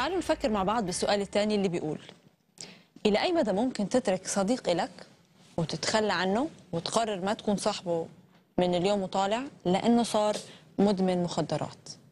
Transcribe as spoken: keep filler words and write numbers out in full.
تعالوا نفكر مع بعض بالسؤال الثاني اللي بيقول: إلى أي مدى ممكن تترك صديق إلك وتتخلى عنه وتقرر ما تكون صاحبه من اليوم وطالع لأنه صار مدمن مخدرات؟